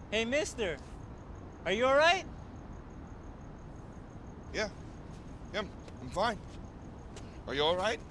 Hey, mister. Are you all right? Yeah. Yeah, I'm fine. Are you all right?